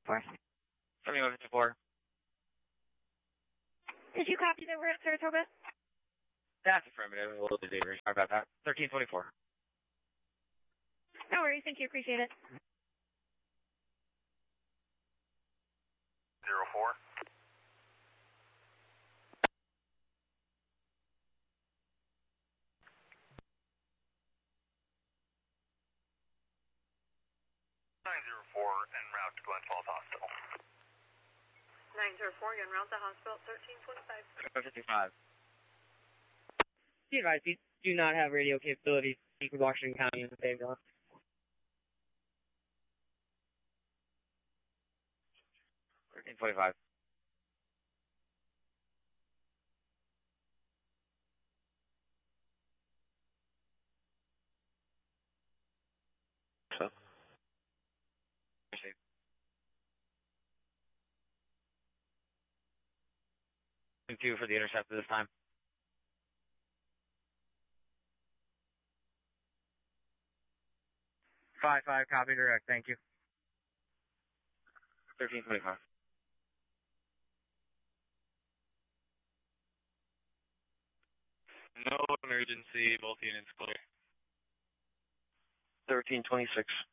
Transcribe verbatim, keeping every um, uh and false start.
fifty-four. seventy-one fifty-four. Did you copy that we're at Saratoga? That's affirmative. A little bit later. Sorry about that. thirteen twenty-four. No worries. Thank you. Appreciate it. Zero four. Nine zero four en route to Glen Falls Hospital. Nine zero four, you're en route to hospital. Thirteen twenty-five. fifty-five. Be advised, you do not have radio capabilities in Washington County in the same time. thirteen twenty-five. So. Two for the intercept this time. Five five, copy direct. Thank you. thirteen twenty-five. No emergency, both units clear. thirteen twenty-six.